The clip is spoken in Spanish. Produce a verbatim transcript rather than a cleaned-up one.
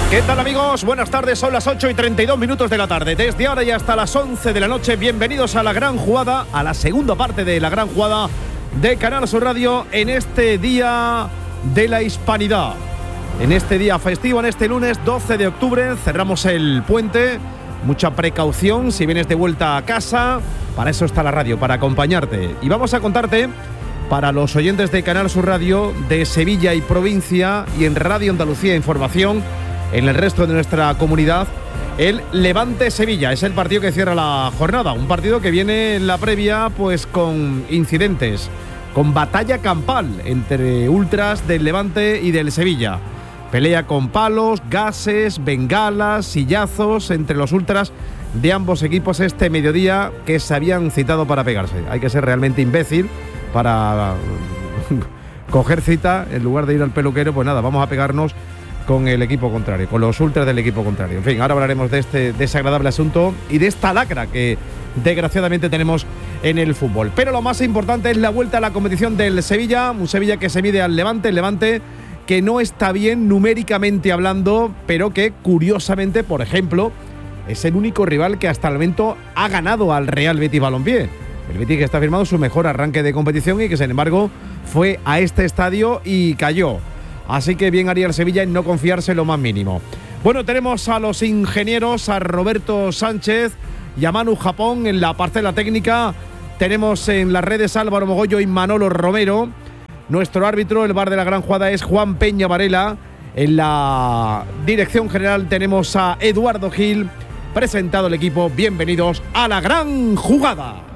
¿Qué tal, amigos? Buenas tardes, son las ocho y treinta y dos minutos de la tarde. Desde ahora y hasta las once de la noche, bienvenidos a la gran jugada, a la segunda parte de la gran jugada de Canal Sur Radio en este Día de la Hispanidad. En este día festivo, en este lunes doce de octubre, cerramos el puente. Mucha precaución si vienes de vuelta a casa. Para eso está la radio, para acompañarte. Y vamos a contarte, para los oyentes de Canal Sur Radio, de Sevilla y provincia, y en Radio Andalucía Información, en el resto de nuestra comunidad, el Levante Sevilla. Es el partido que cierra la jornada. Un partido que viene en la previa pues con incidentes, con batalla campal entre ultras del Levante y del Sevilla. Pelea con palos, gases, bengalas, sillazos entre los ultras de ambos equipos este mediodía, que se habían citado para pegarse. Hay que ser realmente imbécil para coger cita en lugar de ir al peluquero. Pues nada, vamos a pegarnos con el equipo contrario, con los ultras del equipo contrario. En fin, ahora hablaremos de este desagradable asunto y de esta lacra que desgraciadamente tenemos en el fútbol. Pero lo más importante es la vuelta a la competición del Sevilla, un Sevilla que se mide al Levante, el Levante que no está bien numéricamente hablando, pero que curiosamente, por ejemplo, es el único rival que hasta el momento ha ganado al Real Betis Balompié. El Betis que está firmando su mejor arranque de competición y que sin embargo fue a este estadio y cayó. Así que bien haría el Sevilla en no confiarse lo más mínimo. Bueno, tenemos a los ingenieros, a Roberto Sánchez y a Manu Japón en la parcela técnica. Tenemos en las redes a Álvaro Mogollo y Manolo Romero. Nuestro árbitro, el bar de la gran jugada, es Juan Peña Varela. En la dirección general tenemos a Eduardo Gil. Presentado el equipo, bienvenidos a la gran jugada.